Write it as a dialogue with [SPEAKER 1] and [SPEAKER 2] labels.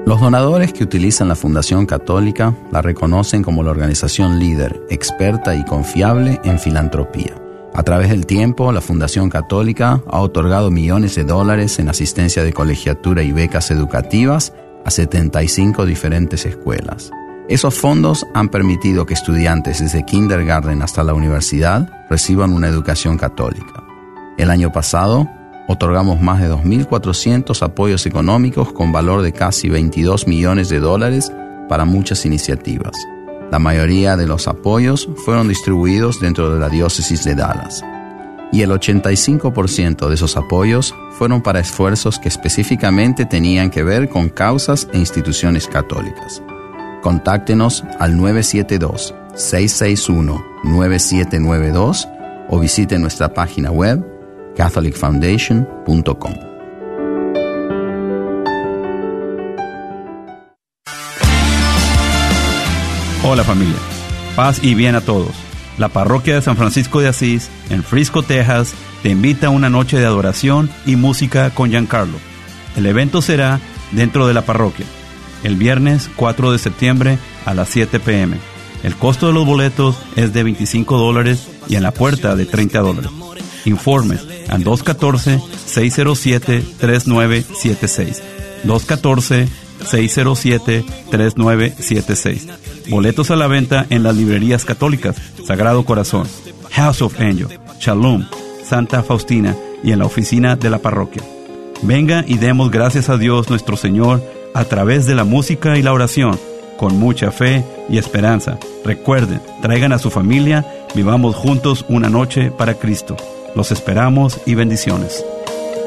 [SPEAKER 1] Los donadores que utilizan la Fundación Católica la reconocen como la organización líder, experta y confiable en filantropía. A través del tiempo, la Fundación Católica ha otorgado millones de dólares en asistencia de colegiatura y becas educativas a 75 diferentes escuelas. Esos fondos han permitido que estudiantes desde kindergarten hasta la universidad reciban una educación católica. El año pasado, otorgamos más de 2.400 apoyos económicos con valor de casi 22 millones de dólares para muchas iniciativas. La mayoría de los apoyos fueron distribuidos dentro de la diócesis de Dallas. Y el 85% de esos apoyos fueron para esfuerzos que específicamente tenían que ver con causas e instituciones católicas. Contáctenos al 972-661-9792 o visite nuestra página web catholicfoundation.com.
[SPEAKER 2] Hola familia, paz y bien a todos. La parroquia de San Francisco de Asís, en Frisco, Texas, te invita a una noche de adoración y música con Giancarlo. El evento será dentro de la parroquia, el viernes 4 de septiembre a las 7 p.m. El costo de los boletos es de $25 y en la puerta de $30. Informes al 214-607-3976. 214-607-3976. Boletos a la venta en las librerías católicas Sagrado Corazón, House of Angel, Shalom, Santa Faustina y en la oficina de la parroquia. Venga y demos gracias a Dios nuestro Señor a través de la música y la oración, con mucha fe y esperanza. Recuerden, traigan a su familia, vivamos juntos una noche para Cristo. Los esperamos y bendiciones.